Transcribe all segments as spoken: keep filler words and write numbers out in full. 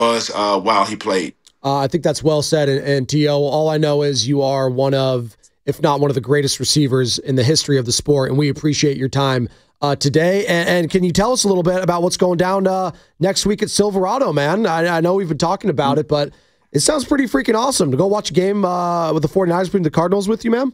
was uh, while he played. Uh, I think that's well said. And, and T O, all I know is you are one of, if not one of the greatest receivers in the history of the sport, and we appreciate your time uh, today. And, and can you tell us a little bit about what's going down uh, next week at Silverado, man? I, I know we've been talking about it, but it sounds pretty freaking awesome to go watch a game uh, with the 49ers playing the Cardinals with you, man.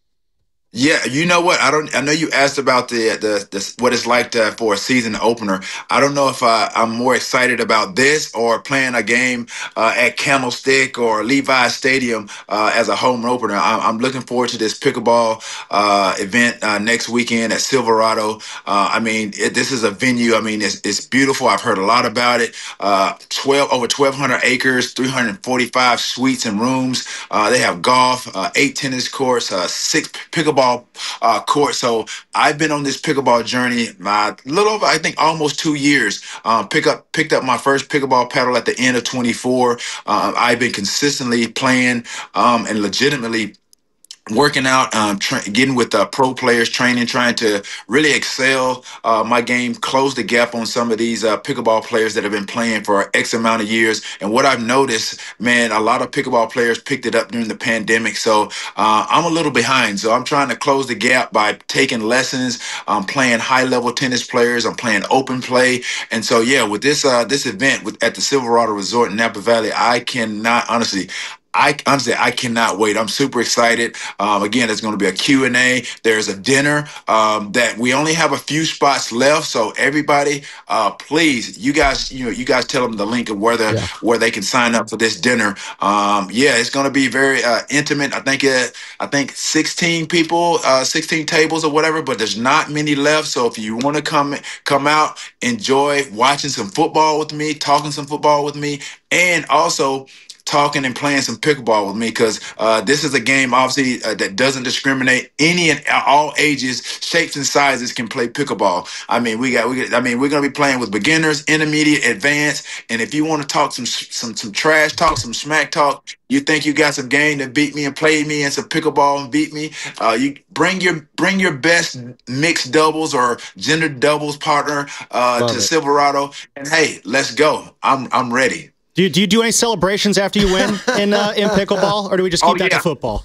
Yeah, you know what? I don't. I know you asked about the the, the what it's like to, for a season opener. I don't know if uh, I'm more excited about this or playing a game uh, at Candlestick or Levi Stadium uh, as a home opener. I'm, I'm looking forward to this pickleball uh, event uh, next weekend at Silverado. Uh, I mean, it, this is a venue. I mean, it's it's beautiful. I've heard a lot about it. Uh, twelve over twelve hundred acres, three hundred forty-five suites and rooms. Uh, they have golf, uh, eight tennis courts, uh, six pickleball. Uh, court. So I've been on this pickleball journey uh, a little over, I think, almost two years. Um, pick up, picked up my first pickleball paddle at the end of twenty-four. Uh, I've been consistently playing um, and legitimately working out, um, tra- getting with uh, pro players, training, trying to really excel uh, my game, close the gap on some of these uh, pickleball players that have been playing for X amount of years. And what I've noticed, man, a lot of pickleball players picked it up during the pandemic. So uh, I'm a little behind. So I'm trying to close the gap by taking lessons. I'm playing high level tennis players. I'm playing open play. And so, yeah, with this uh, this event with, at the Silverado Resort in Napa Valley, I cannot, honestly, I honestly, I cannot wait. I'm super excited. Um, again, there's going to be a Q and A. There's a dinner um, that we only have a few spots left. So everybody, uh, please, you guys, you know, you guys tell them the link of where the, yeah. where they can sign up for this dinner. Um, yeah, it's going to be very uh, intimate. I think uh, I think sixteen people, uh, sixteen tables or whatever, but there's not many left. So if you want to come come out, enjoy watching some football with me, talking some football with me, and also talking and playing some pickleball with me, because uh, this is a game, obviously, uh, that doesn't discriminate. Any and all ages, shapes, and sizes can play pickleball. I mean, we got, we got, I mean, we're gonna be playing with beginners, intermediate, advanced, and if you want to talk some some some trash talk, some smack talk, you think you got some game to beat me and play me and some pickleball and beat me, uh, you bring your bring your best mixed doubles or gender doubles partner uh, to it. Silverado, and hey, let's go. I'm I'm ready. Do you, do you do any celebrations after you win in uh, in pickleball, or do we just keep oh, that yeah. to football?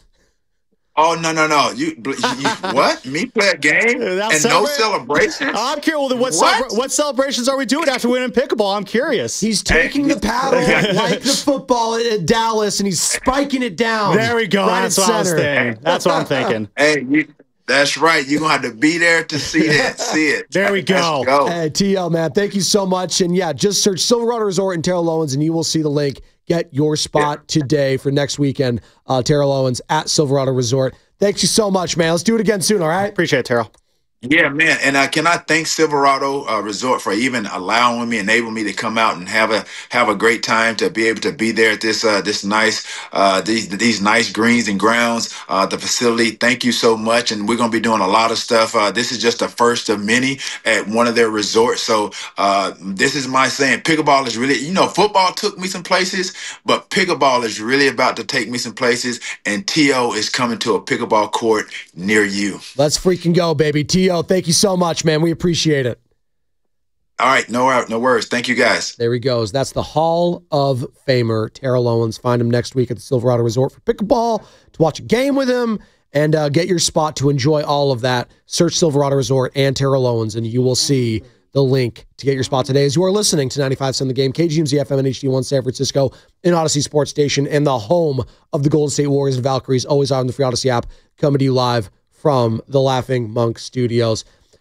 Oh, no, no, no. You, you what? Me play a game and no celebration? I'm curious. What, what? Celebra- what celebrations are we doing after winning pickleball? I'm curious. He's taking hey. the paddle like the football at Dallas, and he's spiking it down. There we go. Right That's what I was thinking. That's what I'm thinking. Hey, you, that's right. You're going to have to be there to see that. See it. There we go. go. Hey, T L, man, thank you so much. And yeah, just search Silverado Resort in Terrell Owens, and you will see the link. Get your spot yeah. today for next weekend. Uh, Terrell Owens at Silverado Resort. Thank you so much, man. Let's do it again soon, all right? Appreciate it, Terrell. Yeah, man, and I cannot thank Silverado uh, Resort for even allowing me, enabling me to come out and have a have a great time, to be able to be there at this uh, this nice uh, these these nice greens and grounds, uh, the facility. Thank you so much, and we're gonna be doing a lot of stuff. Uh, this is just the first of many at one of their resorts. So uh, this is my saying: pickleball is really, you know, football took me some places, but pickleball is really about to take me some places. And T O is coming to a pickleball court near you. Let's freaking go, baby. T O, thank you so much, man. We appreciate it. All right, no, no worries. Thank you, guys. There he goes. That's the Hall of Famer, Terrell Owens. Find him next week at the Silverado Resort for pickleball, to watch a game with him, and uh, get your spot to enjoy all of that. Search Silverado Resort and Terrell Owens, and you will see the link to get your spot today. As you are listening to ninety-five point seven The Game, K G M Z F M and H D one San Francisco, in Odyssey Sports Station, and the home of the Golden State Warriors and Valkyries, always on the free Odyssey app, coming to you live from the Laughing Monk Studios.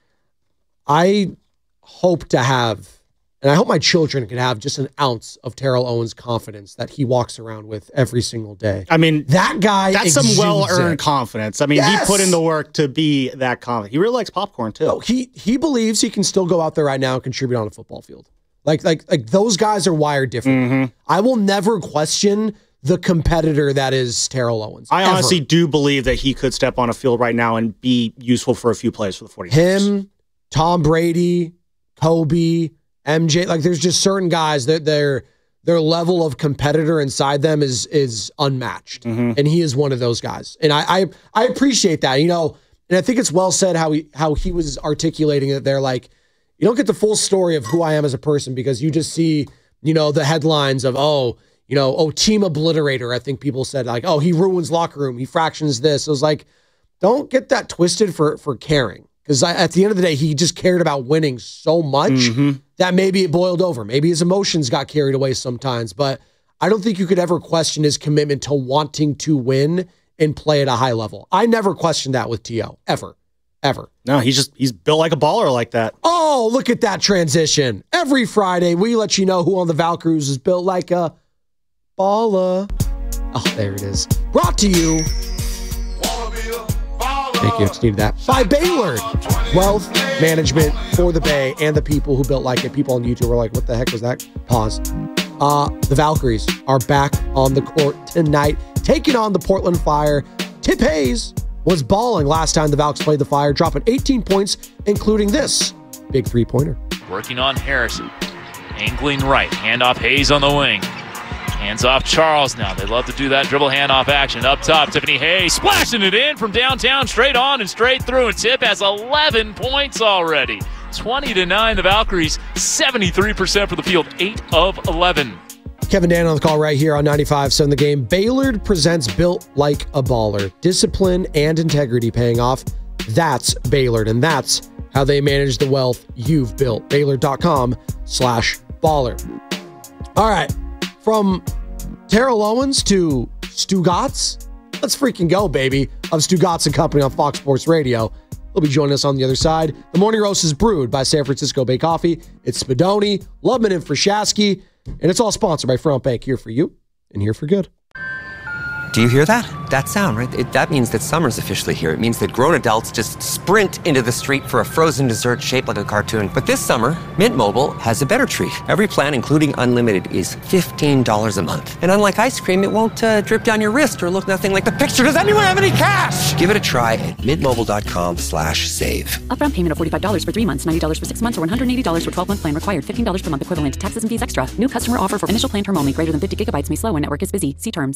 I hope to have, and I hope my children can have, just an ounce of Terrell Owens' confidence that he walks around with every single day. I mean, that guy, that's some well-earned it. confidence. I mean, yes. he put in the work to be that confident. He really likes popcorn too. No, he he believes he can still go out there right now and contribute on a football field. Like like like those guys are wired different. Mm-hmm. I will never question the competitor that is Terrell Owens. I ever. honestly do believe that he could step on a field right now and be useful for a few plays for the 49ers. Him, Tom Brady, Kobe, M J, like there's just certain guys that their their level of competitor inside them is is unmatched. Mm-hmm. And he is one of those guys. And I, I I appreciate that. You know, and I think it's well said how he how he was articulating it there. Like, you don't get the full story of who I am as a person because you just see, you you know, the headlines of, oh, you know, oh, team obliterator. I think people said like, oh, he ruins locker room. He fractions this. It was like, don't get that twisted for, for caring. Because at the end of the day, he just cared about winning so much mm-hmm. that maybe it boiled over. Maybe his emotions got carried away sometimes. But I don't think you could ever question his commitment to wanting to win and play at a high level. I never questioned that with T O, ever. Ever. No, he's just, he's built like a baller like that. Oh, look at that transition. Every Friday, we let you know who on the Valkyries is built like a baller. Oh, there it is. Brought to you. Thank you. Just needed that. By Baylor. Wealth management for the Bay and the people who built like it. People on YouTube were like, what the heck was that? Pause. Uh, the Valkyries are back on the court tonight, taking on the Portland Fire. Tip Hayes was balling last time the Valks played the Fire, dropping eighteen points, including this big three-pointer. Working on Harrison. Angling right. Handoff Hayes on the wing. Hands off Charles now. They love to do that dribble handoff action. Up top, Tiffany Hayes splashing it in from downtown, straight on and straight through. And Tip has eleven points already. twenty to nine, the Valkyries, seventy-three percent for the field, eight of eleven. Kevin Dan on the call right here on ninety-five seven The Game. Baylor presents Built Like a Baller. Discipline and integrity paying off. That's Baylor, and that's how they manage the wealth you've built. Baylor.com slash baller. All right. From Terrell Owens to Stugotz, let's freaking go, baby, of Stugotz and Company on Fox Sports Radio. He'll be joining us on the other side. The Morning Roast is brewed by San Francisco Bay Coffee. It's Spadoni, Lubman, and Frashaski, and it's all sponsored by Front Bank, here for you and here for good. Do you hear that? That sound, right? It, that means that summer's officially here. It means that grown adults just sprint into the street for a frozen dessert shaped like a cartoon. But this summer, Mint Mobile has a better treat. Every plan, including unlimited, is fifteen dollars a month. And unlike ice cream, it won't uh, drip down your wrist or look nothing like the picture. Does anyone have any cash? Give it a try at mintmobile.com slash save. Upfront payment of forty-five dollars for three months, ninety dollars for six months, or one hundred eighty dollars for twelve-month plan required. fifteen dollars per month equivalent. Taxes and fees extra. New customer offer for initial plan term only. Greater than fifty gigabytes may slow when network is busy. See terms.